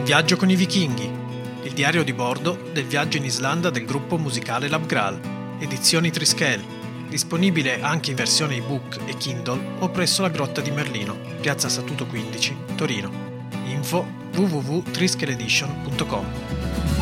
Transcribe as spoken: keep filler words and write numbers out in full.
viaggio con i vichinghi, il diario di bordo del viaggio in Islanda del gruppo musicale Labgral, edizioni Trischel, disponibile anche in versione ebook e Kindle o presso la Grotta di Merlino, piazza Statuto quindici, Torino. Info w w w punto trischeledition punto com.